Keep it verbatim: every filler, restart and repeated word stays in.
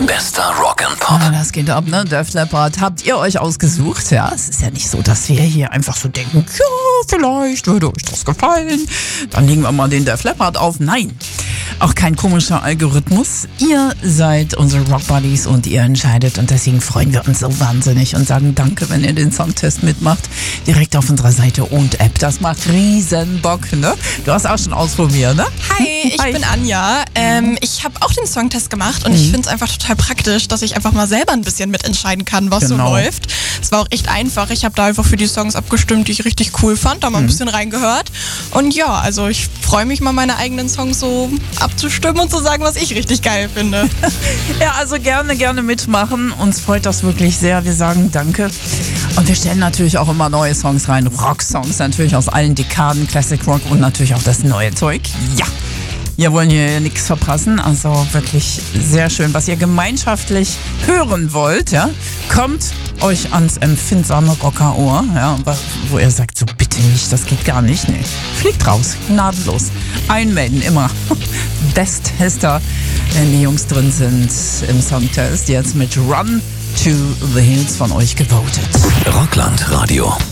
Bester Rock and Pop. Ja, das geht ab, ne? Def Leppard habt ihr euch ausgesucht, ja? Es ist ja nicht so, dass wir hier einfach so denken, ja, vielleicht würde euch das gefallen. Dann legen wir mal den Def Leppard auf. Nein, auch kein komischer Algorithmus. Ihr seid unsere Rock Buddies und ihr entscheidet. Und deswegen freuen wir uns so wahnsinnig und sagen danke, wenn ihr den Songtest mitmacht. Direkt auf unserer Seite und App. Das macht riesen Bock, ne? Du hast auch schon ausprobiert, ne? Hi, ich Hi. bin Anja. Ähm, ich habe auch den Songtest gemacht und Mhm. ich finde es einfach total praktisch, dass ich einfach mal selber ein bisschen mitentscheiden kann, was Genau. so läuft. Es war auch echt einfach. Ich habe da einfach für die Songs abgestimmt, die ich richtig cool fand, da mal ein bisschen reingehört. Und ja, also ich freue mich mal, meine eigenen Songs so abzustimmen und zu sagen, was ich richtig geil finde. Ja, also gerne, gerne mitmachen. Uns freut das wirklich sehr. Wir sagen danke. Und wir stellen natürlich auch immer neue Songs rein. Rock-Songs natürlich aus allen Dekaden, Classic Rock und natürlich auch das neue Zeug. Ja, wir wollen hier nichts verpassen. Also wirklich sehr schön, was ihr gemeinschaftlich hören wollt. Ja, kommt euch ans empfindsame Rockerohr, ja, wo ihr sagt, so bitte nicht, das geht gar nicht. Nee, fliegt raus, gnadenlos. Einmelden immer. Besttester, wenn die Jungs drin sind im Songtest. Jetzt mit Run to the Hills von euch gewotet. Rockland Radio.